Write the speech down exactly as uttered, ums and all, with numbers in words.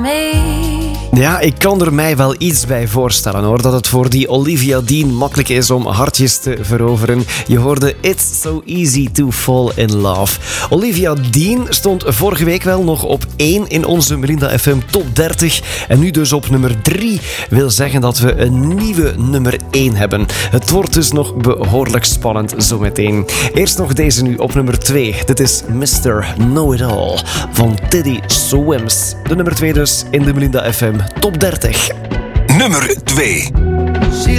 me. Ja, ik kan er mij wel iets bij voorstellen hoor. Dat het voor die Olivia Dean makkelijk is om hartjes te veroveren. Je hoorde It's So Easy To Fall In Love. Olivia Dean stond vorige week wel nog op één in onze Melinda F M Top dertig. En nu dus op nummer drie. Wil zeggen dat we een nieuwe nummer één hebben. Het wordt dus nog behoorlijk spannend zometeen. Eerst nog deze nu op nummer twee. Dit is mister Know-It-All van Teddy Swims. De nummer twee dus in de Melinda F M Top dertig. Nummer twee.